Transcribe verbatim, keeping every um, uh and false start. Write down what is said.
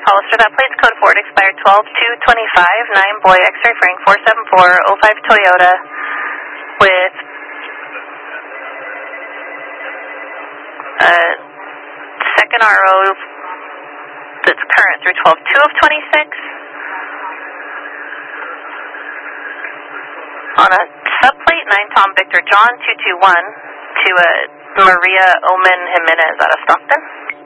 Hollister, that plate's code Ford expired twelve two twenty-five, nine Boy X-ray Frank four seven four oh five Toyota with a second R O that's current through twelve two of twenty-six on a subplate nine Tom Victor John two two one to a Maria Oman Jimenez out of Stockton.